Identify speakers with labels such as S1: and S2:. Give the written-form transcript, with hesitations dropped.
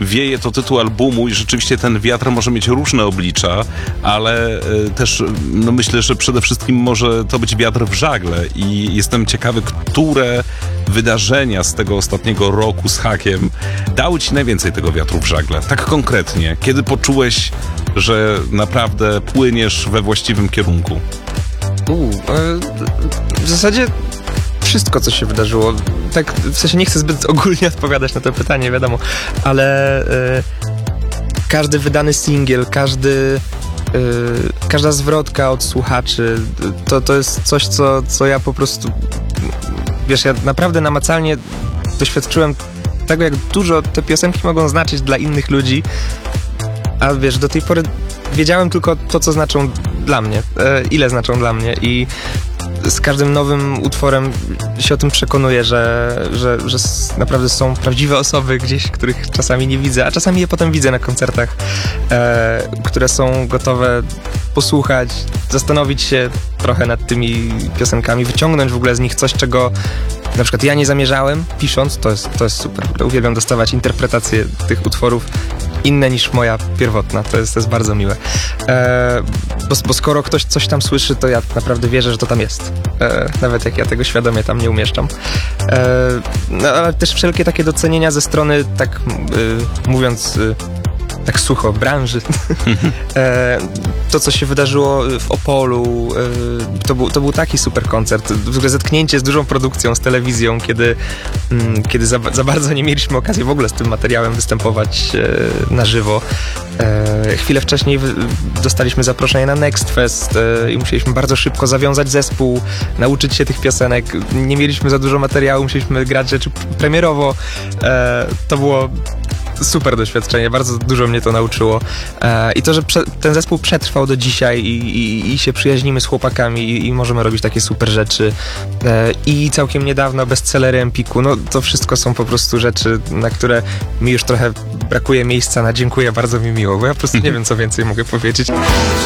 S1: wieje to tytuł albumu i rzeczywiście ten wiatr może mieć różne oblicza, ale też myślę, że przede wszystkim może to być wiatr w żagle i jestem ciekawy, które wydarzenia z tego ostatniego roku z hakiem dały ci najwięcej tego wiatru w żagle. Tak konkretnie, kiedy poczułeś, że naprawdę płyniesz we właściwym kierunku?
S2: W zasadzie wszystko, co się wydarzyło. Tak, w sensie nie chcę zbyt ogólnie odpowiadać na to pytanie, wiadomo, ale każdy wydany singiel, każda zwrotka od słuchaczy, to jest coś, co ja po prostu, wiesz, ja naprawdę namacalnie doświadczyłem tego, jak dużo te piosenki mogą znaczyć dla innych ludzi, a wiesz, do tej pory wiedziałem tylko to, co znaczą dla mnie, ile znaczą dla mnie i z każdym nowym utworem się o tym przekonuję, że naprawdę są prawdziwe osoby gdzieś, których czasami nie widzę, a czasami je potem widzę na koncertach, które są gotowe posłuchać, zastanowić się trochę nad tymi piosenkami, wyciągnąć w ogóle z nich coś, czego na przykład ja nie zamierzałem pisząc, to jest super. Uwielbiam dostawać interpretacje tych utworów inne niż moja pierwotna, to jest bardzo miłe. Bo skoro ktoś coś tam słyszy, to ja naprawdę wierzę, że to tam jest. Nawet jak ja tego świadomie tam nie umieszczam. No, ale też wszelkie takie docenienia ze strony, tak mówiąc tak sucho, branży. To, co się wydarzyło w Opolu, to był taki super koncert. W ogóle zetknięcie z dużą produkcją, z telewizją, kiedy za bardzo nie mieliśmy okazji w ogóle z tym materiałem występować na żywo. Chwilę wcześniej dostaliśmy zaproszenie na Next Fest i musieliśmy bardzo szybko zawiązać zespół, nauczyć się tych piosenek. Nie mieliśmy za dużo materiału, musieliśmy grać rzeczy premierowo. To było super doświadczenie, bardzo dużo mnie to nauczyło. I to, że ten zespół przetrwał do dzisiaj i się przyjaźnimy z chłopakami i możemy robić takie super rzeczy. I całkiem niedawno bestsellery Empiku, no to wszystko są po prostu rzeczy, na które mi już trochę brakuje miejsca na dziękuję, bardzo mi miło, bo ja po prostu nie wiem, co więcej mogę powiedzieć.